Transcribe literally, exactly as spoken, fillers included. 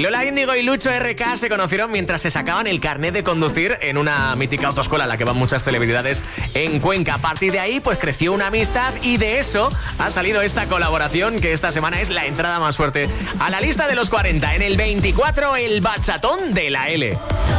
Lola Índigo y Lucho R K se conocieron mientras se sacaban el carnet de conducir en una mítica autoescuela a la que van muchas celebridades en Cuenca. A partir de ahí, pues creció una amistad y de eso ha salido esta colaboración que esta semana es la entrada más fuerte a la lista de los cuarenta. En el veinticuatro, el bachatón de la L.